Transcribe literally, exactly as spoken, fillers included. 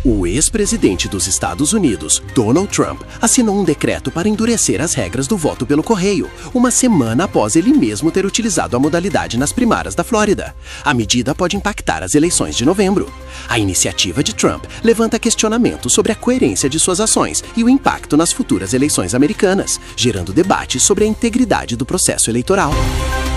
O ex-presidente dos Estados Unidos, Donald Trump, assinou um decreto para endurecer as regras do voto pelo correio, uma semana após ele mesmo ter utilizado a modalidade nas primárias da Flórida. A medida pode impactar as eleições de novembro. A iniciativa de Trump levanta questionamentos sobre a coerência de suas ações e o impacto nas futuras eleições americanas, gerando debates sobre a integridade do processo eleitoral.